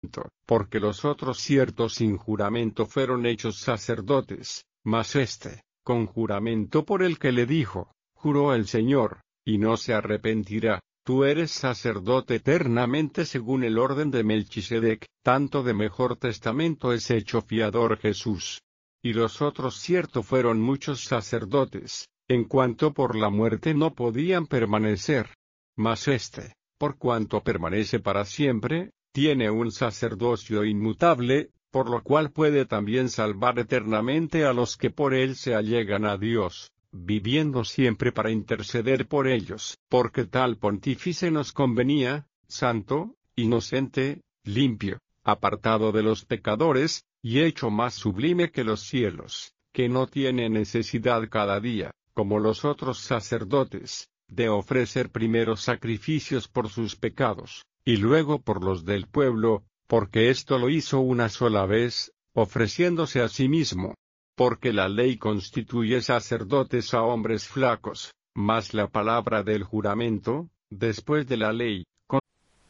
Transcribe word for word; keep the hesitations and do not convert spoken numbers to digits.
porque los otros ciertos sin juramento fueron hechos sacerdotes, mas éste, con juramento por el que le dijo, juró el Señor, y no se arrepentirá, tú eres sacerdote eternamente según el orden de Melquisedec, tanto de mejor testamento es hecho fiador Jesús. Y los otros cierto fueron muchos sacerdotes, en cuanto por la muerte no podían permanecer. Mas éste, por cuanto permanece para siempre, tiene un sacerdocio inmutable, por lo cual puede también salvar eternamente a los que por él se allegan a Dios, viviendo siempre para interceder por ellos, porque tal pontífice nos convenía, santo, inocente, limpio, apartado de los pecadores, y hecho más sublime que los cielos, que no tiene necesidad cada día, como los otros sacerdotes, de ofrecer primero sacrificios por sus pecados, y luego por los del pueblo, porque esto lo hizo una sola vez, ofreciéndose a sí mismo. Porque la ley constituye sacerdotes a hombres flacos, mas la palabra del juramento, después de la ley,